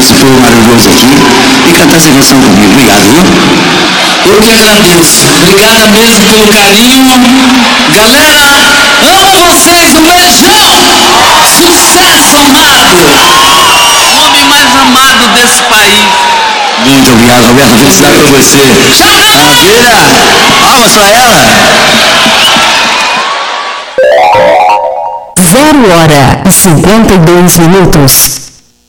esse povo maravilhoso aqui e cantar essa canção comigo. Obrigado, viu? Eu que agradeço. Obrigado mesmo pelo carinho. Galera, amo vocês. Um beijão. Sucesso amado. O homem mais amado desse país. Muito obrigado, Roberto. Felicidade pra você. Maravilha. Palmas pra ela. 0h52 minutos.